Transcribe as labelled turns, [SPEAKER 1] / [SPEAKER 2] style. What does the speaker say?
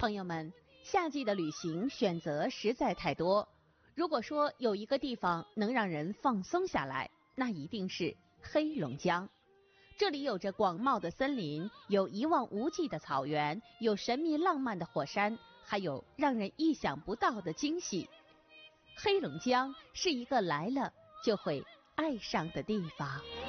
[SPEAKER 1] 朋友们，夏季的旅行选择实在太多，如果说有一个地方能让人放松下来，那一定是黑龙江。这里有着广袤的森林，有一望无际的草原，有神秘浪漫的火山，还有让人意想不到的惊喜。黑龙江是一个来了就会爱上的地方。